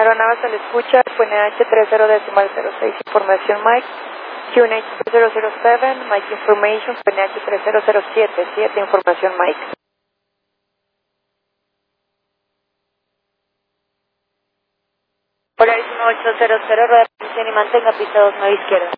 Aeronave se le escucha, QNH 30.06, información Mike. QNH 007, Mike Information, QNH 3007, información Mike. Polaris 1800, rueda de posición y mantenga pista 29 izquierda.